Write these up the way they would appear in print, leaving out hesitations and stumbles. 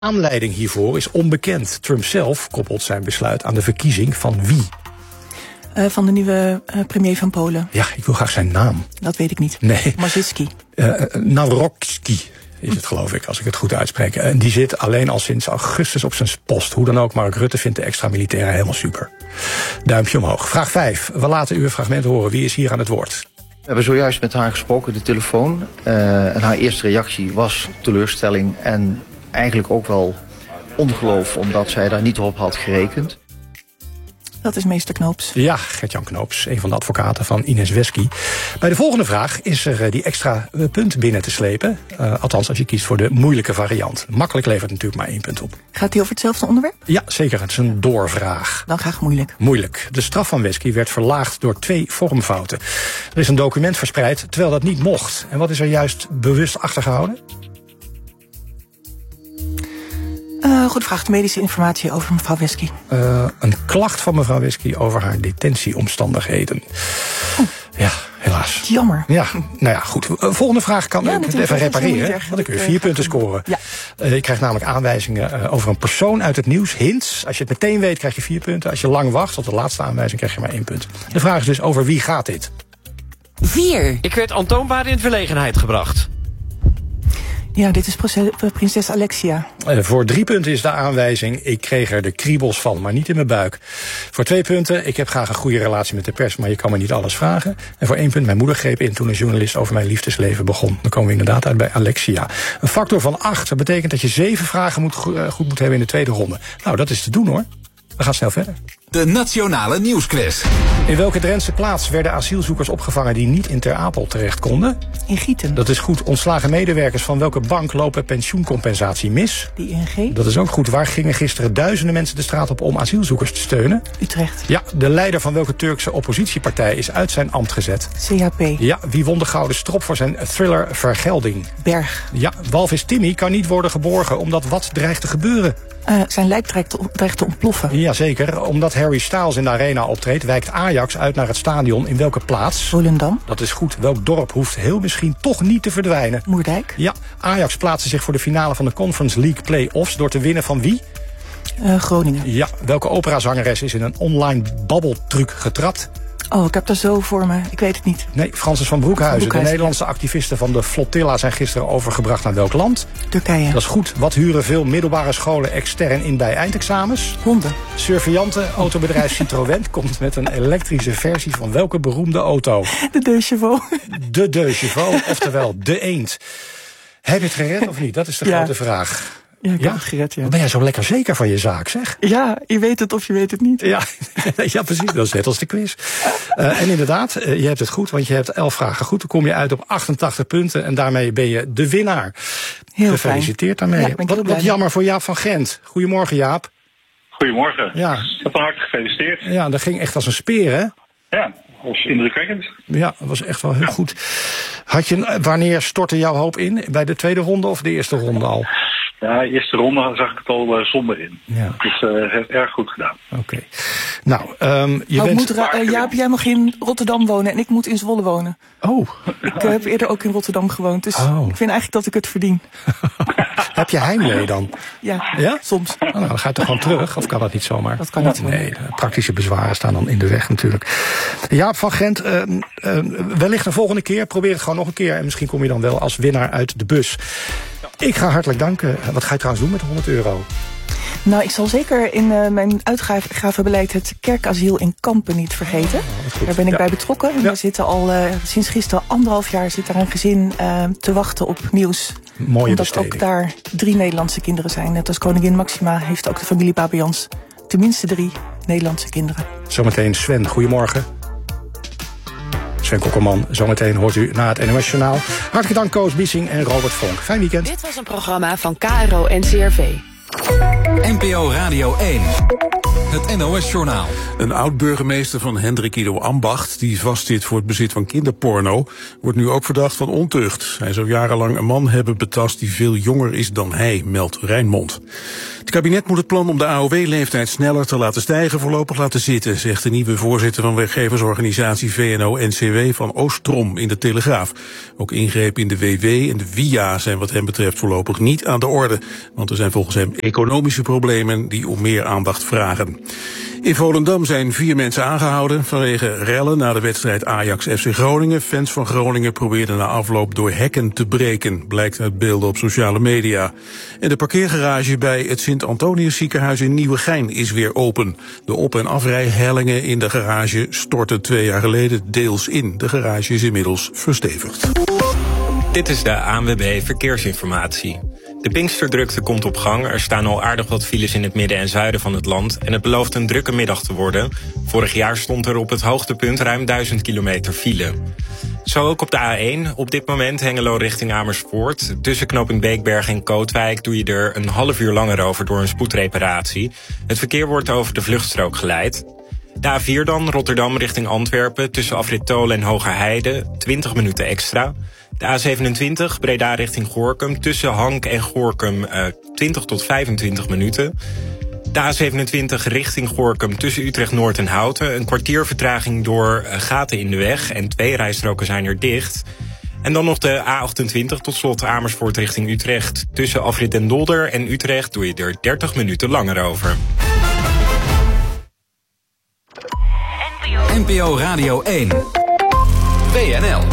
Aanleiding hiervoor is onbekend. Trump zelf koppelt zijn besluit aan de verkiezing van wie? Van de nieuwe premier van Polen. Ja, ik wil graag zijn naam. Dat weet ik niet. Nee. Marzicki. Nawrocki is het, geloof ik, als ik het goed uitspreek. En die zit alleen al sinds augustus op zijn post. Hoe dan ook, Mark Rutte vindt de extra militairen helemaal super. Duimpje omhoog. Vraag 5. We laten u een fragment horen. Wie is hier aan het woord? We hebben zojuist met haar gesproken, de telefoon. En haar eerste reactie was teleurstelling en eigenlijk ook wel ongeloof, omdat zij daar niet op had gerekend. Dat is meester Knoops. Ja, Gert-Jan Knoops, een van de advocaten van Ines Wesky. Bij de volgende vraag is er die extra punt binnen te slepen. Althans, als je kiest voor de moeilijke variant. Makkelijk levert natuurlijk maar 1 punt op. Gaat die over hetzelfde onderwerp? Ja, zeker. Het is een doorvraag. Dan graag moeilijk. Moeilijk. De straf van Wesky werd verlaagd door 2 vormfouten. Er is een document verspreid, terwijl dat niet mocht. En wat is er juist bewust achtergehouden? Goed vraag. Medische informatie over mevrouw Wesky. Een klacht van mevrouw Wesky over haar detentieomstandigheden. Ja, helaas. Jammer. Ja, nou ja, goed. Volgende vraag kan ik even repareren. Want dan kun je 4 punten scoren. Ja. Je krijgt namelijk aanwijzingen over een persoon uit het nieuws. Hints. Als je het meteen weet, krijg je 4 punten. Als je lang wacht tot de laatste aanwijzing, krijg je maar 1 punt. De vraag is dus, over wie gaat dit? 4. Ik werd aantoonbaar in verlegenheid gebracht. Ja, dit is prinses Alexia. Voor 3 punten is de aanwijzing, ik kreeg er de kriebels van, maar niet in mijn buik. Voor 2 punten, ik heb graag een goede relatie met de pers, maar je kan me niet alles vragen. En voor 1 punt, mijn moeder greep in toen een journalist over mijn liefdesleven begon. Dan komen we inderdaad uit bij Alexia. Een factor van 8, dat betekent dat je 7 vragen goed moet hebben in de tweede ronde. Nou, dat is te doen hoor. We gaan snel verder. De Nationale Nieuwsquiz. In welke Drentse plaats werden asielzoekers opgevangen die niet in Ter Apel terecht konden? In Gieten. Dat is goed. Ontslagen medewerkers van welke bank lopen pensioencompensatie mis? Die ING. Dat is ook goed. Waar gingen gisteren duizenden mensen de straat op om asielzoekers te steunen? Utrecht. Ja, de leider van welke Turkse oppositiepartij is uit zijn ambt gezet? CHP. Ja, wie won de gouden strop voor zijn thriller Vergelding? Berg. Ja, walvis Timmy kan niet worden geborgen omdat wat dreigt te gebeuren? Zijn lijk dreigt te ontploffen. Jazeker, omdat Harry Styles in de arena optreedt, wijkt Ajax uit naar het stadion. In welke plaats? Volendam. Dat is goed. Welk dorp hoeft heel misschien toch niet te verdwijnen? Moerdijk. Ja, Ajax plaatste zich voor de finale van de Conference League Play-offs door te winnen van wie? Groningen. Ja, welke operazangeres is in een online babbeltruc getrapt? Oh, ik heb daar zo voor me. Ik weet het niet. Nee, Francis van Broekhuizen. De Nederlandse activisten van de Flotilla zijn gisteren overgebracht naar welk land? Turkije. Dat is goed. Wat huren veel middelbare scholen extern in bij eindexamens? Honden. Surveillante autobedrijf Citroën komt met een elektrische versie van welke beroemde auto? De Deux Chevaux. De Deux Chevaux, oftewel de eend. Heb je het gered of niet? Dat is de grote vraag. Ja, ik heb het gered, ja. Wat ben jij zo lekker zeker van je zaak, zeg? Ja, je weet het of je weet het niet. Ja, ja precies. Dat is net als de quiz. En inderdaad, je hebt het goed, want je hebt 11 vragen goed. Dan kom je uit op 88 punten en daarmee ben je de winnaar. Heel Gefeliciteerd daarmee. Ja, wat jammer voor Jaap van Gent. Goedemorgen, Jaap. Goedemorgen. Ja. Van harte gefeliciteerd. Ja, dat ging echt als een speer, hè? Ja, dat was indrukwekkend. Ja, dat was echt wel heel goed. Wanneer stortte jouw hoop in? Bij de tweede ronde of de eerste ronde al? Ja, de eerste ronde zag ik het al somber in. Ja. Dus heeft erg goed gedaan. Oké. Nou, je bent... Jaap, jij mag in Rotterdam wonen en ik moet in Zwolle wonen. Oh. Ik heb eerder ook in Rotterdam gewoond, dus ik vind eigenlijk dat ik het verdien. Heb je heimwee dan? Ja, soms. Oh, nou, dan ga je toch gewoon terug, of kan dat niet zomaar? Dat kan niet zomaar. Nee, de praktische bezwaren staan dan in de weg natuurlijk. Jaap van Gent, wellicht een volgende keer. Probeer het gewoon nog een keer en misschien kom je dan wel als winnaar uit de bus. Ik ga hartelijk danken. Wat ga je trouwens doen met de €100? Nou, ik zal zeker in mijn uitgavenbeleid het kerkasiel in Kampen niet vergeten. Daar ben ik bij betrokken. En we zitten al sinds gisteren 1,5 jaar zit daar een gezin te wachten op nieuws. Mooie omdat besteding. ook daar 3 Nederlandse kinderen zijn. Net als koningin Maxima heeft ook de familie Babians tenminste 3 Nederlandse kinderen. Zometeen Sven, goedemorgen. Sven Kokkelman, zometeen hoort u na het NOS Journaal. Hartelijk dank Koos Biesing en Robert Vonk. Fijn weekend. Dit was een programma van KRO-NCRV. NPO Radio 1. het NOS-journaal. Een oud-burgemeester van Hendrik Ido Ambacht, die vastzit voor het bezit van kinderporno, wordt nu ook verdacht van ontucht. Hij zou jarenlang een man hebben betast die veel jonger is dan hij, meldt Rijnmond. Het kabinet moet het plan om de AOW-leeftijd sneller te laten stijgen voorlopig laten zitten, zegt de nieuwe voorzitter van werkgeversorganisatie VNO-NCW van Oostrom in de Telegraaf. Ook ingrepen in de WW en de WIA zijn wat hem betreft voorlopig niet aan de orde, want er zijn volgens hem economische problemen die om meer aandacht vragen. In Volendam zijn 4 mensen aangehouden vanwege rellen na de wedstrijd Ajax-FC Groningen. Fans van Groningen probeerden na afloop door hekken te breken, blijkt uit beelden op sociale media. En de parkeergarage bij het Sint-Antonius ziekenhuis in Nieuwegein is weer open. De op- en afrijhellingen in de garage stortten 2 jaar geleden deels in. De garage is inmiddels verstevigd. Dit is de ANWB Verkeersinformatie. De Pinksterdrukte komt op gang. Er staan al aardig wat files in het midden en zuiden van het land. En het belooft een drukke middag te worden. Vorig jaar stond er op het hoogtepunt ruim 1000 kilometer file. Zo ook op de A1. Op dit moment Hengelo richting Amersfoort. Tussen knooppunt Beekberg en Kootwijk doe je er een half uur langer over door een spoedreparatie. Het verkeer wordt over de vluchtstrook geleid. De A4 dan, Rotterdam richting Antwerpen. Tussen Afrit Tolen en Hogerheide, 20 minuten extra. De A27, Breda richting Gorinchem. Tussen Hank en Gorinchem 20 tot 25 minuten. De A27 richting Gorinchem tussen Utrecht Noord en Houten. Een kwartier vertraging door gaten in de weg. En 2 rijstroken zijn er dicht. En dan nog de A28 tot slot Amersfoort richting Utrecht. Tussen Afrit den Dolder en Utrecht doe je er 30 minuten langer over. NPO Radio 1. WNL.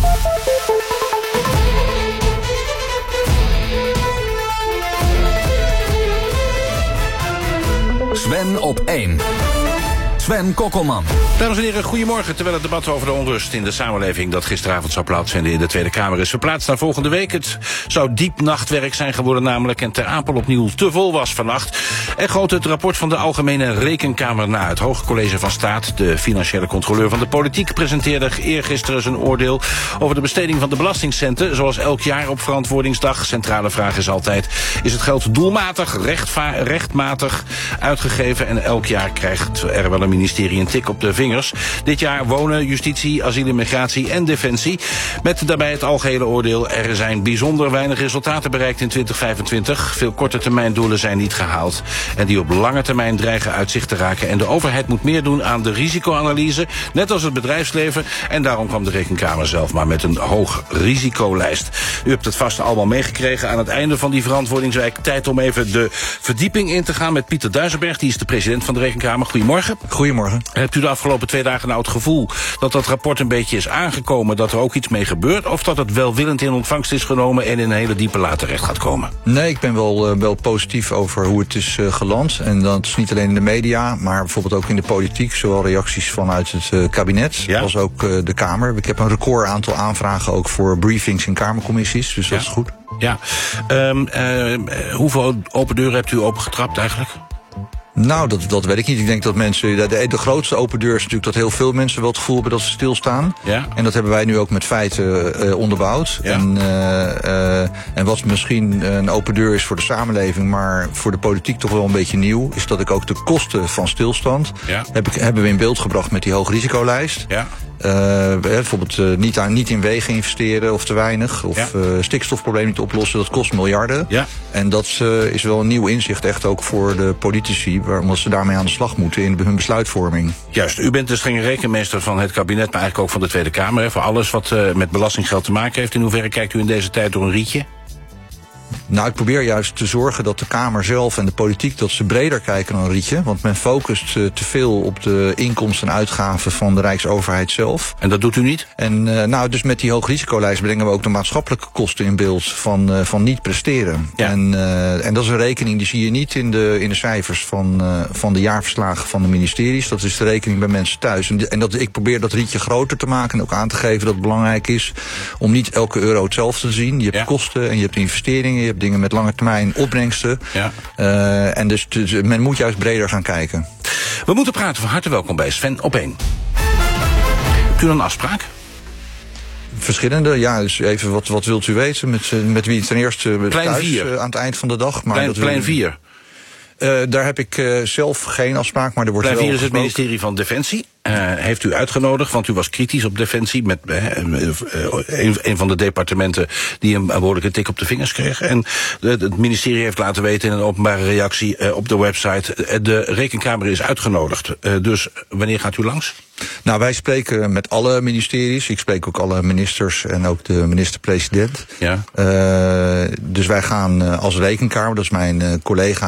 Sven op 1. Sven Kokkelman. Dames en heren, goedemorgen. Terwijl het debat over de onrust in de samenleving dat gisteravond zou plaatsvinden in de Tweede Kamer is verplaatst naar volgende week. Het zou diep nachtwerk zijn geworden namelijk en Ter Apel opnieuw te vol was vannacht. En goot het rapport van de Algemene Rekenkamer na. Het Hoge College van Staat, de financiële controleur van de politiek, presenteerde eergisteren zijn oordeel over de besteding van de belastingcenten. Zoals elk jaar op Verantwoordingsdag. Centrale vraag is altijd, is het geld doelmatig, rechtmatig uitgegeven? En elk jaar krijgt er wel een ministerie een tik op de vingers. Dit jaar wonen, justitie, asiel en migratie en defensie. Met daarbij het algehele oordeel, er zijn bijzonder weinig resultaten bereikt in 2025. Veel korte termijn doelen zijn niet gehaald. En die op lange termijn dreigen uit zicht te raken. En de overheid moet meer doen aan de risicoanalyse, net als het bedrijfsleven. En daarom kwam de Rekenkamer zelf maar met een hoog risicolijst. U hebt het vast allemaal meegekregen aan het einde van die verantwoordingsweek. Tijd om even de verdieping in te gaan met Pieter Duisenberg. Die is de president van de Rekenkamer. Goedemorgen. Goedemorgen. Hebt u de afgelopen 2 dagen nou het gevoel dat dat rapport een beetje is aangekomen, dat er ook iets mee gebeurt, of dat het welwillend in ontvangst is genomen en in een hele diepe laad terecht gaat komen? Nee, ik ben wel positief over hoe het is geland. En dat is niet alleen in de media, maar bijvoorbeeld ook in de politiek. Zowel reacties vanuit het kabinet als ook de Kamer. Ik heb een record aantal aanvragen ook voor briefings in Kamercommissies, dus dat is goed. Ja. Hoeveel open deuren hebt u opengetrapt eigenlijk? Nou, dat weet ik niet. Ik denk dat mensen... De grootste open deur is natuurlijk dat heel veel mensen wel het gevoel hebben dat ze stilstaan. Ja. En dat hebben wij nu ook met feiten onderbouwd. Ja. En wat misschien een open deur is voor de samenleving, maar voor de politiek toch wel een beetje nieuw, is dat ik ook de kosten van stilstand hebben we in beeld gebracht met die hoogrisicolijst. Ja. Bijvoorbeeld niet in wegen investeren of te weinig. Of stikstofprobleem niet oplossen. Dat kost miljarden. Ja. En dat is wel een nieuw inzicht echt ook voor de politici, omdat ze daarmee aan de slag moeten in hun besluitvorming. Juist, u bent de strenge rekenmeester van het kabinet, maar eigenlijk ook van de Tweede Kamer. Hè, voor alles wat met belastinggeld te maken heeft. In hoeverre kijkt u in deze tijd door een rietje? Nou, ik probeer juist te zorgen dat de Kamer zelf en de politiek dat ze breder kijken dan een rietje. Want men focust te veel op de inkomsten en uitgaven van de Rijksoverheid zelf. En dat doet u niet? En dus met die hoogrisicolijst brengen we ook de maatschappelijke kosten in beeld van niet presteren. Ja. En dat is een rekening die zie je niet in de cijfers van de jaarverslagen van de ministeries. Dat is de rekening bij mensen thuis. Ik probeer dat rietje groter te maken en ook aan te geven dat het belangrijk is om niet elke euro hetzelfde te zien. Je hebt kosten en je hebt investeringen. Je hebt dingen met lange termijn opbrengsten. Ja. En dus men moet juist breder gaan kijken. We moeten praten. Van harte welkom bij Sven op 1. Hebt u een afspraak? Verschillende, ja. Dus even wat wilt u weten? Met wie ten eerste plein thuis 4. Aan het eind van de dag. Maar plein 4. Daar heb ik zelf geen afspraak, maar er wordt wel Hier is het gesproken. ministerie van Defensie. Heeft u uitgenodigd, want u was kritisch op Defensie met een van de departementen die een behoorlijke tik op de vingers kreeg. En het ministerie heeft laten weten in een openbare reactie op de website, de Rekenkamer is uitgenodigd. Dus wanneer gaat u langs? Nou, wij spreken met alle ministeries. Ik spreek ook alle ministers en ook de minister-president. Ja. Dus wij gaan als Rekenkamer, dat is mijn collega